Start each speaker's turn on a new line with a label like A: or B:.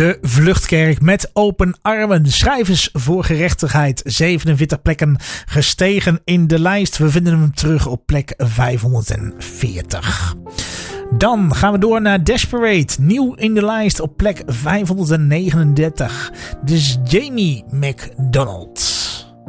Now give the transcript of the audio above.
A: De Vluchtkerk met Open Armen. Schrijvers voor gerechtigheid. 47 plekken gestegen in de lijst. We vinden hem terug op plek 540. Dan gaan we door naar Desperate. Nieuw in de lijst op plek 539. Dus Jamie McDonald.